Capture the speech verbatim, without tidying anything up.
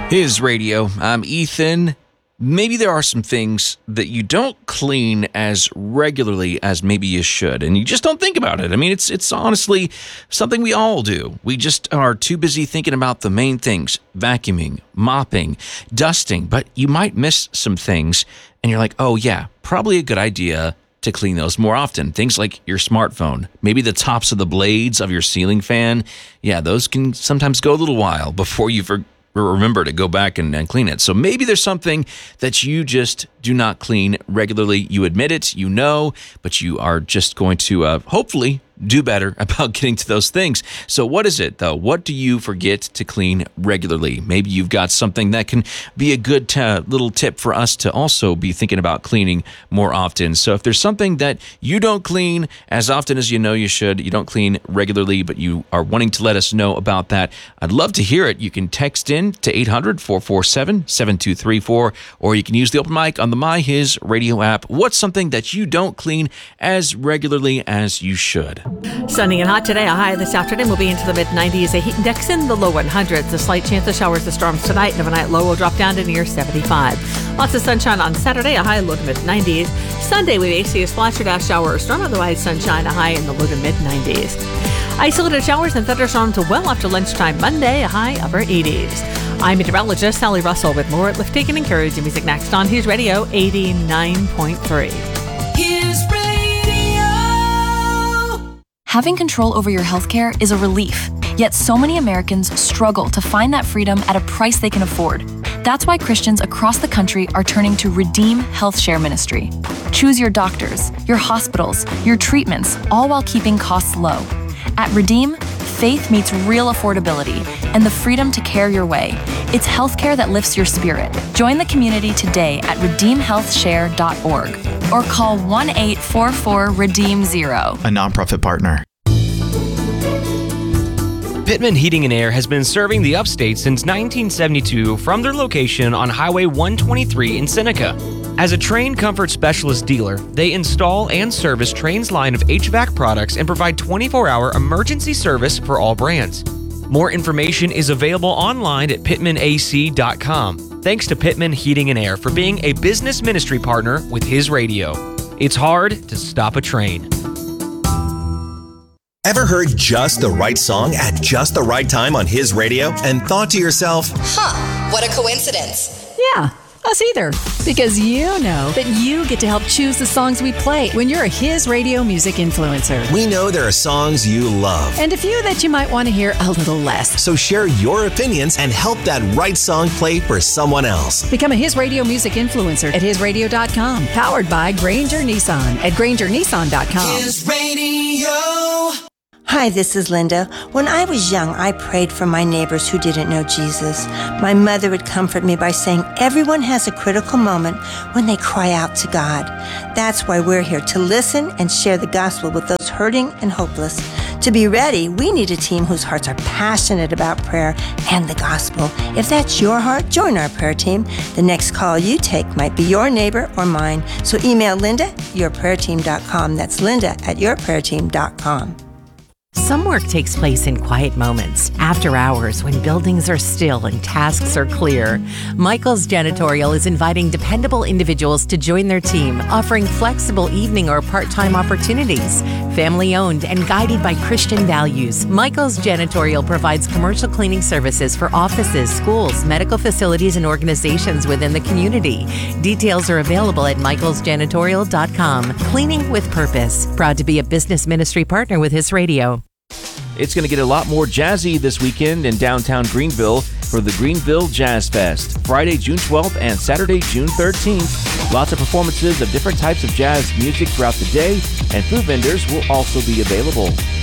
His Radio. I'm Ethan. Maybe there are some things that you don't clean as regularly as maybe you should, and you just don't think about it. I mean, it's it's honestly something we all do. We just are too busy thinking about the main things, vacuuming, mopping, dusting, but you might miss some things, and you're like, oh yeah, probably a good idea to clean those more often. Things like your smartphone, maybe the tops of the blades of your ceiling fan. Yeah, those can sometimes go a little while before you forget remember to go back and, and clean it. So maybe there's something that you just do not clean regularly. You admit it, you know, but you are just going to uh, hopefully do better about getting to those things. So what is it, though? What do you forget to clean regularly? Maybe you've got something that can be a good t- little tip for us to also be thinking about cleaning more often. So if there's something that you don't clean as often as you know you should, you don't clean regularly, but you are wanting to let us know about that, I'd love to hear it. You can text in to eight hundred, four four seven, seven two three four, or you can use the open mic on the My His Radio app. What's something that you don't clean as regularly as you should? Sunny and hot today. A high this afternoon will be into the mid nineties. A heat index in the low hundreds. A slight chance of showers or storms tonight. And overnight low will drop down to near seventy-five. Lots of sunshine on Saturday. A high low to mid nineties. Sunday we may see a splash or dash shower or storm. Otherwise sunshine. A high in the low to mid nineties. Isolated showers and thunderstorms well after lunchtime Monday. A high upper eighties. I'm meteorologist Sally Russell with more uplifting and encouraging music next on His Radio eighty-nine point three. His Radio. Having control over your healthcare is a relief, yet so many Americans struggle to find that freedom at a price they can afford. That's why Christians across the country are turning to Redeem Health Share Ministry. Choose your doctors, your hospitals, your treatments, all while keeping costs low. At Redeem, faith meets real affordability and the freedom to care your way. It's healthcare that lifts your spirit. Join the community today at redeem health share dot org or call one eight four four redeem zero. A nonprofit partner. Pittman Heating and Air has been serving the upstate since nineteen seventy-two from their location on Highway one twenty-three in Seneca. As a Trane Comfort Specialist dealer, they install and service Trane's line of H V A C products and provide twenty-four hour emergency service for all brands. More information is available online at pittman a c dot com. Thanks to Pittman Heating and Air for being a business ministry partner with His Radio. It's hard to stop a train. Ever heard just the right song at just the right time on His Radio and thought to yourself, huh, what a coincidence. Yeah. Us either. Because you know that you get to help choose the songs we play when you're a His Radio music influencer. We know there are songs you love. And a few that you might want to hear a little less. So share your opinions and help that right song play for someone else. Become a His Radio music influencer at his radio dot com. Powered by Granger Nissan at granger nissan dot com. His Radio. Hi, this is Linda. When I was young, I prayed for my neighbors who didn't know Jesus. My mother would comfort me by saying everyone has a critical moment when they cry out to God. That's why we're here, to listen and share the gospel with those hurting and hopeless. To be ready, we need a team whose hearts are passionate about prayer and the gospel. If that's your heart, join our prayer team. The next call you take might be your neighbor or mine. So email Linda at your prayer team dot com. That's Linda at your prayer team dot com. Some work takes place in quiet moments, after hours, when buildings are still and tasks are clear. Michael's Janitorial is inviting dependable individuals to join their team, offering flexible evening or part-time opportunities. Family-owned and guided by Christian values, Michael's Janitorial provides commercial cleaning services for offices, schools, medical facilities, and organizations within the community. Details are available at michaels janitorial dot com. Cleaning with purpose. Proud to be a business ministry partner with His Radio. It's going to get a lot more jazzy this weekend in downtown Greenville for the Greenville Jazz Fest. Friday, June twelfth and Saturday, June thirteenth. Lots of performances of different types of jazz music throughout the day, and food vendors will also be available.